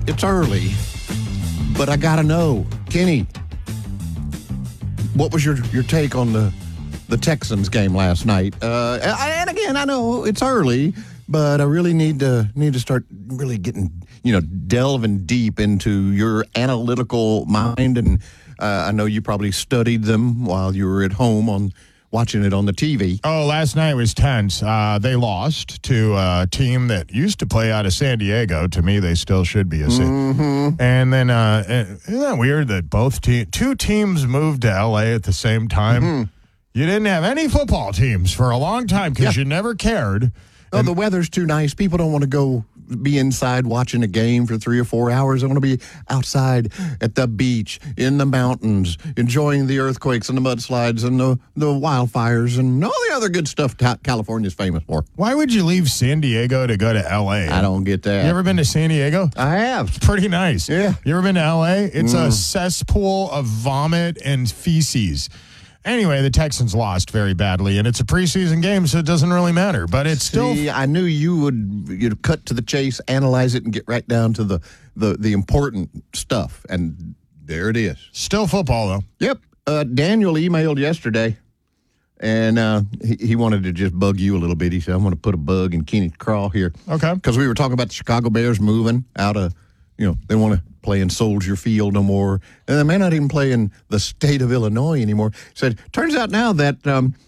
it's early, but I got to know, Kenny, what was your take on the Texans game last night? And again, I know it's early, but I really need to start really getting, delving deep into your analytical mind. And I know you probably studied them while you were at home watching it on the TV. Oh, last night was tense. They lost to a team that used to play out of San Diego. To me, they still should be a city. Mm-hmm. And then, isn't that weird that two teams moved to L.A. at the same time? Mm-hmm. You didn't have any football teams for a long time because you never cared. Oh, the weather's too nice. People don't want to go be inside watching a game for 3 or 4 hours. They want to be outside at the beach, in the mountains, enjoying the earthquakes and the mudslides and the wildfires and all the other good stuff California's famous for. Why would you leave San Diego to go to L.A.? I don't get that. You ever been to San Diego? I have. It's pretty nice. Yeah. You ever been to L.A.? It's a cesspool of vomit and feces. Anyway, the Texans lost very badly, and it's a preseason game, so it doesn't really matter. But it's still. I knew you'd cut to the chase, analyze it, and get right down to the important stuff. And there it is. Still football, though. Yep. Daniel emailed yesterday, and he wanted to just bug you a little bit. He said, "I'm going to put a bug in Kenny's craw here." Okay. Because we were talking about the Chicago Bears moving out of, they want to play in Soldier Field no more. And they may not even play in the state of Illinois anymore. Said, turns out now that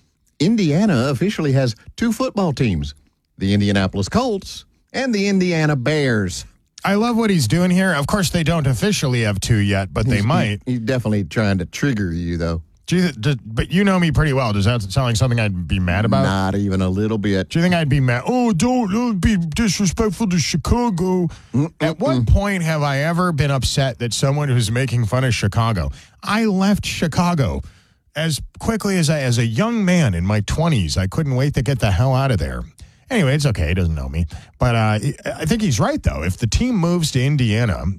Indiana officially has 2 football teams, the Indianapolis Colts and the Indiana Bears. I love what he's doing here. Of course, they don't officially have 2 yet, but they might. He's definitely trying to trigger you, though. But you know me pretty well. Does that sound like something I'd be mad about? Not even a little bit. Do you think I'd be mad? Oh, don't be disrespectful to Chicago. At what point have I ever been upset that someone who's making fun of Chicago? I left Chicago as quickly as as a young man in my 20s. I couldn't wait to get the hell out of there. Anyway, it's okay. He doesn't know me. But I think he's right, though. If the team moves to Indiana,